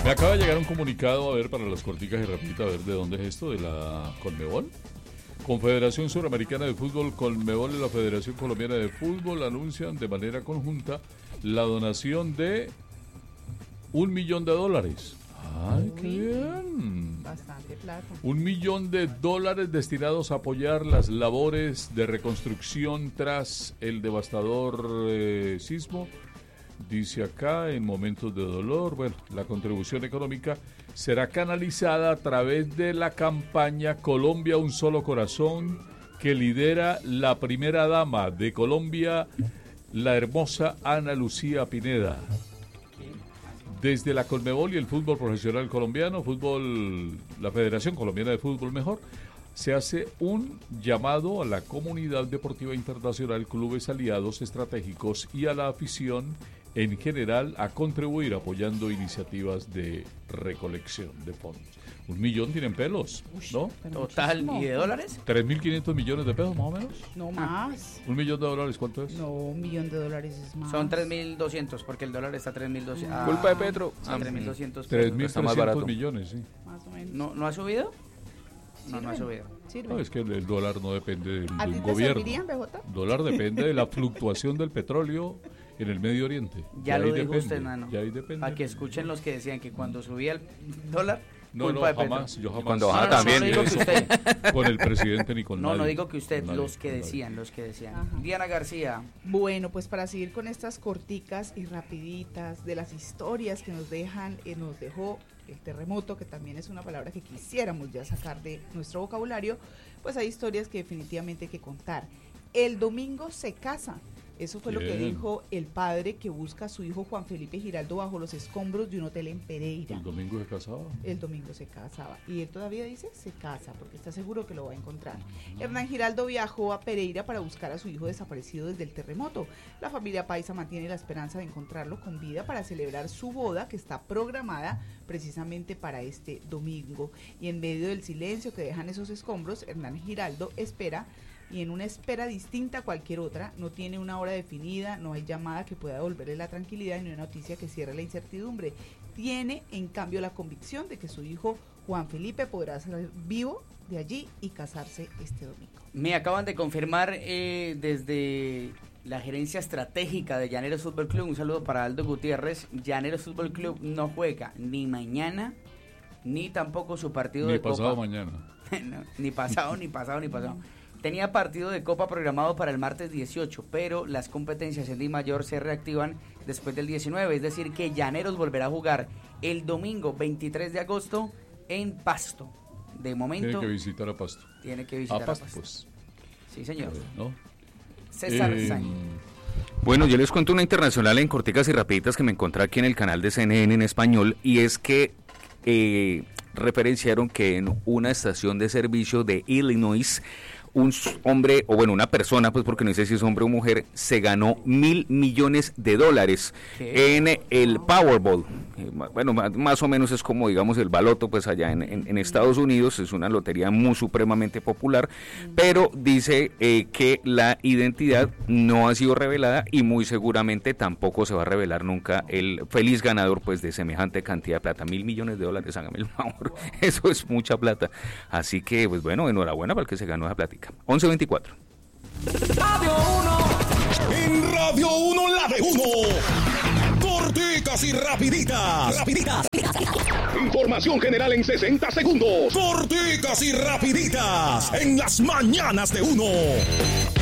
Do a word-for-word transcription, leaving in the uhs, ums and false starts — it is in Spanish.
Me acaba de llegar un comunicado, a ver, para las corticas y rapidita, a ver de dónde es esto, de la Conmebol. Confederación Suramericana de Fútbol, Conmebol y la Federación Colombiana de Fútbol anuncian de manera conjunta la donación de un millón de dólares. ¡Ay, qué bien! Bastante plata. Un millón de dólares destinados a apoyar las labores de reconstrucción tras el devastador eh, sismo. Dice acá, en momentos de dolor, bueno, la contribución económica será canalizada a través de la campaña Colombia Un Solo Corazón, que lidera la primera dama de Colombia, la hermosa Ana Lucía Pineda. Desde la Conmebol y el fútbol profesional colombiano, fútbol, la Federación Colombiana de Fútbol mejor, se hace un llamado a la comunidad deportiva internacional, clubes aliados estratégicos y a la afición en general a contribuir apoyando iniciativas de recolección de fondos. Un millón tienen pelos, ¿no? Total, ¿y de dólares? Tres mil quinientos millones de pesos más o menos. No más. Un millón de dólares, ¿cuánto es? No, un millón de dólares es más. Son tres mil doscientos, porque el dólar está a tres mil doscientos. Ah, Culpa de Petro. sí, tres mil doscientos. Tres mil Está más barato. trescientos millones, sí. Más o menos. ¿No, ¿No ha subido? No, no ha Sirven. subido. Sirve. No, es que el, el dólar no depende del, ¿A ti del te gobierno. servirían, B J? El dólar depende de la fluctuación del petróleo en el Medio Oriente. Ya Y lo ahí dijo depende, usted, Nano. y ahí depende. Para que escuchen los que decían que cuando subía el dólar, No, culpa no, de Petro. jamás, yo jamás. cuando No, baja no, no, también. no digo que Eso usted. con, con el presidente ni con No, nadie. no digo que usted, Con nadie, los que con nadie. decían, los que decían. Ajá. Diana García, Bueno, pues para seguir con estas corticas y rapiditas de las historias que nos dejan, eh, nos dejó el terremoto, que también es una palabra que quisiéramos ya sacar de nuestro vocabulario, pues hay historias que definitivamente hay que contar. El domingo se casa. Eso fue Bien. lo que dijo el padre que busca a su hijo Juan Felipe Giraldo bajo los escombros de un hotel en Pereira. El domingo se casaba. El domingo se casaba. Y él todavía dice se casa porque está seguro que lo va a encontrar. Hernán Giraldo viajó a Pereira para buscar a su hijo desaparecido desde el terremoto. La familia paisa mantiene la esperanza de encontrarlo con vida para celebrar su boda, que está programada precisamente para este domingo. Y en medio del silencio que dejan esos escombros, Hernán Giraldo espera, y en una espera distinta a cualquier otra. No tiene una hora definida, no hay llamada que pueda devolverle la tranquilidad, ni una noticia que cierre la incertidumbre. Tiene, en cambio, la convicción de que su hijo Juan Felipe podrá salir vivo de allí y casarse este domingo. me acaban de confirmar eh, desde la gerencia estratégica de Llaneros Fútbol Club, un saludo para Aldo Gutiérrez. Llaneros Fútbol Club no juega ni mañana, ni tampoco su partido Ni de pasado Copa. mañana. No, ni pasado, ni pasado, ni pasado. Tenía partido de Copa programado para el martes dieciocho, pero las competencias en Di Mayor se reactivan después del diecinueve, es decir que Llaneros volverá a jugar el domingo veintitrés de agosto en Pasto. De momento Tiene que visitar a Pasto. tiene que visitar A a Pasto, Pasto. pues. Sí, señor. Eh, ¿no? César Eh, Sainz. Bueno, yo les cuento una internacional en corticas y rapiditas que me encontré aquí en el canal de C N N en español, y es que eh, referenciaron que en una estación de servicio de Illinois, un hombre, o bueno, una persona, pues porque no sé si es hombre o mujer, se ganó mil millones de dólares ¿Qué? en el Powerball. Eh, bueno, más, más o menos es como, digamos, el baloto, pues allá en, en, en Estados Unidos, es una lotería muy supremamente popular, pero dice eh, que la identidad no ha sido revelada y muy seguramente tampoco se va a revelar nunca el feliz ganador, pues, de semejante cantidad de plata. Mil millones de dólares, hágame el favor, eso es mucha plata. Así que, pues bueno, enhorabuena para el que se ganó esa plática. once veinticuatro. Radio uno. En Radio uno, la de uno. Corticas y rapiditas. Rapiditas. Información general en sesenta segundos. Corticas y rapiditas. En las mañanas de uno.